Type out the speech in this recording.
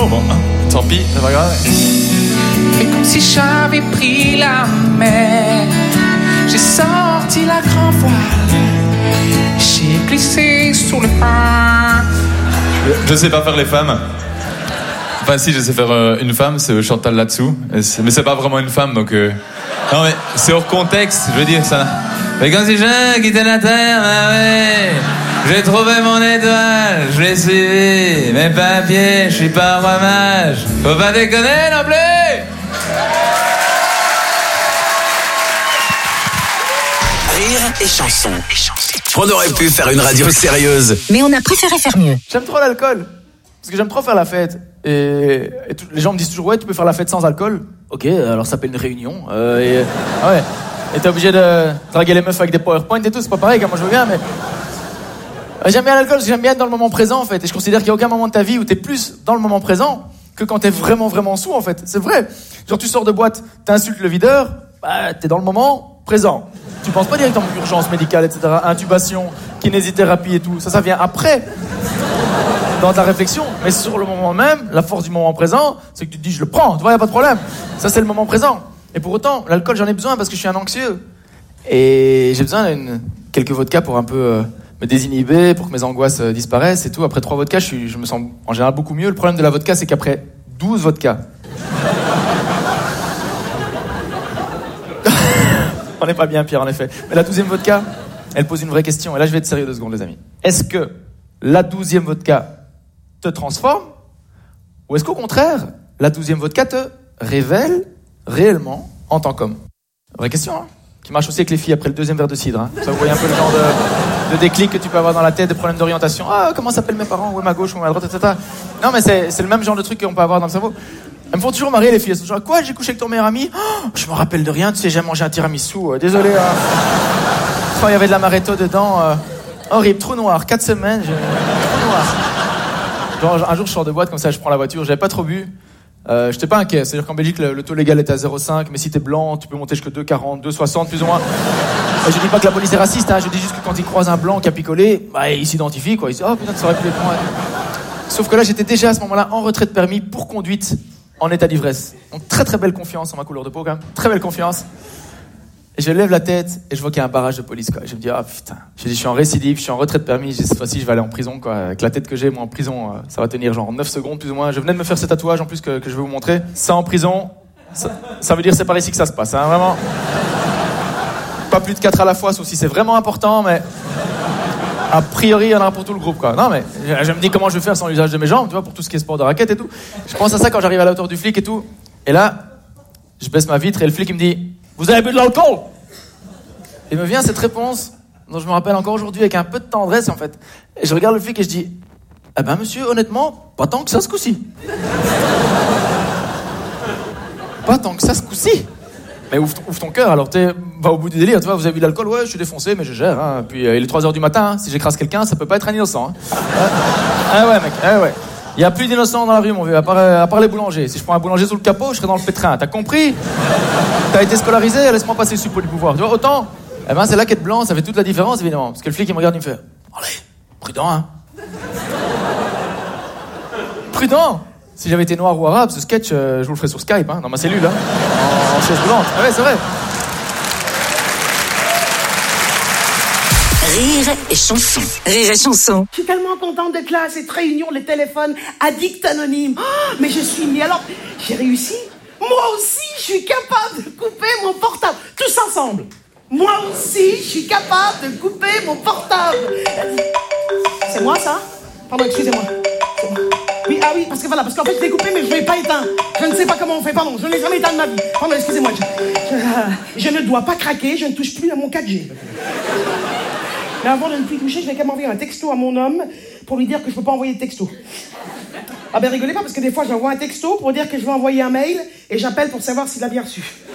bon, tant pis, c'est pas grave. Et comme si j'avais pris la mer, j'ai sorti la grand voile, j'ai glissé sur le pain. Je sais pas faire les femmes. Enfin si, je sais faire une femme, c'est Chantal là-dessous. Mais c'est pas vraiment une femme, donc... Non mais c'est hors contexte, je veux dire ça. Mais quand si je quittais la terre, bah ouais, j'ai trouvé mon étoile, je l'ai suivi, mais pas à pied, je suis pas un roi mage. Faut pas déconner non plus. Rire et chanson. On aurait pu faire une radio sérieuse, mais on a préféré faire mieux. J'aime trop l'alcool, parce que j'aime trop faire la fête. Et les gens me disent toujours, ouais, tu peux faire la fête sans alcool. Ok, alors ça s'appelle une réunion. Ouais. Et t'es obligé de draguer les meufs avec des PowerPoint et tout, c'est pas pareil, moi je veux bien, mais... J'aime bien l'alcool parce que j'aime bien être dans le moment présent, en fait. Et je considère qu'il n'y a aucun moment de ta vie où t'es plus dans le moment présent que quand t'es vraiment, vraiment sous, en fait. C'est vrai. Genre, tu sors de boîte, t'insultes le videur, bah, t'es dans le moment présent. Tu penses pas directement urgence médicale, etc., intubation, kinésithérapie et tout. Ça vient après, dans ta réflexion. Mais sur le moment même, la force du moment présent, c'est que tu te dis, je le prends, tu vois, y a pas de problème. Ça, c'est le moment présent. Et pour autant, l'alcool, j'en ai besoin parce que je suis un anxieux. Et j'ai besoin quelques vodkas pour un peu me désinhiber, pour que mes angoisses disparaissent et tout. Après 3 vodkas, je me sens en général beaucoup mieux. Le problème de la vodka, c'est qu'après 12 vodkas... On n'est pas bien pire, en effet. Mais la 12e vodka, elle pose une vraie question. Et là, je vais être sérieux 2 secondes, les amis. Est-ce que la 12e vodka te transforme? Ou est-ce qu'au contraire, la 12e vodka te révèle réellement en tant qu'homme? Vraie question, hein, qui marche aussi avec les filles après le 2e verre de cidre. Hein. Ça, vous voyez un peu le genre de déclic que tu peux avoir dans la tête, des problèmes d'orientation. Ah, comment s'appellent mes parents? Où est ma gauche, où est ma droite, etc. Non, mais c'est le même genre de truc qu'on peut avoir dans le cerveau. Elles me font toujours marrer, les filles. Elles sont genre, quoi, j'ai couché avec ton meilleur ami? Oh, je me rappelle de rien, tu sais, j'ai mangé un tiramisu. Désolé. Enfin, il y avait de l'amaretto dedans. Horrible, trou noir, 4 semaines. Trou noir. Genre, un jour, je sors de boîte, comme ça, je prends la voiture. J'avais pas trop bu. J'étais pas inquiet. C'est-à-dire qu'en Belgique, le taux légal est à 0,5. Mais si t'es blanc, tu peux monter jusqu'à 2,40, 2,60, plus ou moins. Je dis pas que la police est raciste, hein. Je dis juste que quand ils croisent un blanc qui a picolé, bah, ils s'identifient, quoi. Ils disent, oh putain, ça aurait pu être moi. Sauf que là, j'étais déjà à ce moment-là en retrait de permis pour conduite en état d'ivresse. Donc très très belle confiance en ma couleur de peau quand même. Très belle confiance. Et je lève la tête et je vois qu'il y a un barrage de police, quoi. Et je me dis, ah putain. Je suis en récidive, je suis en retrait de permis. Cette fois-ci, je vais aller en prison, quoi. Avec la tête que j'ai, moi en prison, ça va tenir genre 9 secondes plus ou moins. Je venais de me faire ce tatouage en plus que je vais vous montrer. Ça en prison, ça veut dire c'est par ici que ça se passe, hein, vraiment. Pas plus de 4 à la fois, sauf si c'est vraiment important, mais... A priori, il y en aura pour tout le groupe, quoi. Non, mais je me dis comment je vais faire sans l'usage de mes jambes, tu vois, pour tout ce qui est sport de raquette et tout. Je pense à ça quand j'arrive à la hauteur du flic et tout. Et là, je baisse ma vitre et le flic, il me dit, vous avez bu de l'alcool? Et me vient cette réponse, dont je me rappelle encore aujourd'hui avec un peu de tendresse, en fait. Et je regarde le flic et je dis, eh ben, monsieur, honnêtement, pas tant que ça ce coup-ci. Pas tant que ça ce coup-ci. Mais ouvre ton cœur, alors va au bout du délire, tu vois, vous avez bu de l'alcool, ouais, je suis défoncé, mais je gère, hein. Puis il est 3h du matin, hein. Si j'écrase quelqu'un, ça peut pas être un innocent, hein. Ah ouais, mec, ah ouais. Il y a plus d'innocents dans la rue, mon vieux, à part les boulangers. Si je prends un boulanger sous le capot, je serai dans le pétrin, t'as compris? T'as été scolarisé, laisse-moi passer le suppôt du pouvoir, tu vois, autant, eh ben, c'est là qu'être blanc, ça fait toute la différence, évidemment. Parce que le flic, il me regarde, il me fait, allez, prudent, hein. Prudent. Si j'avais été noir ou arabe, ce sketch, je vous le ferais sur Skype, hein, dans ma cellule, hein, en chaise roulante. Ah ouais, c'est vrai. Rire et chanson. Rire et chanson. Je suis tellement contente d'être là à cette réunion, les téléphones addicts anonymes. Oh, mais je suis... Mais alors, j'ai réussi. Moi aussi, je suis capable de couper mon portable. Tous ensemble. Moi aussi, je suis capable de couper mon portable. C'est moi, ça? Pardon, excusez-moi. C'est moi. Oui, ah oui, parce qu'en fait, je l'ai coupé, mais je ne l'ai pas éteint. Je ne sais pas comment on fait, pardon, je ne l'ai jamais éteint de ma vie. Pardon, excusez-moi, je ne dois pas craquer, je ne touche plus à mon 4G. Mais avant de ne plus toucher, je vais quand même envoyer un texto à mon homme pour lui dire que je ne peux pas envoyer de texto. Ah ben rigolez pas, parce que des fois, j'envoie un texto pour dire que je veux envoyer un mail et j'appelle pour savoir s'il a bien reçu.